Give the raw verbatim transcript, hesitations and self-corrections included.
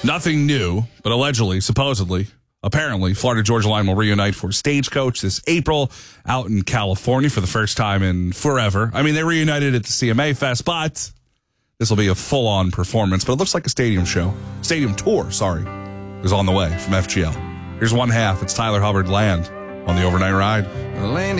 Nothing new, but allegedly, supposedly, apparently, Florida Georgia Line will reunite for Stagecoach this April out in California for the first time in forever. I mean, they reunited at the C M A Fest, but this will be a full-on performance. But it looks like a stadium show. Stadium tour, sorry, is on the way from F G L. Here's one half. It's Tyler Hubbard Land on the Overnight Ride.